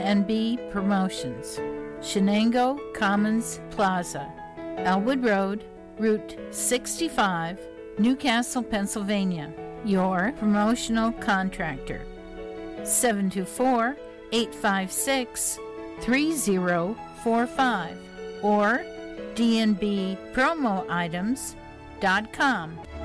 DNB Promotions, Shenango Commons Plaza, Elwood Road, Route 65, Newcastle, Pennsylvania. Your promotional contractor. 724-856-3045 or dnbpromoitems.com.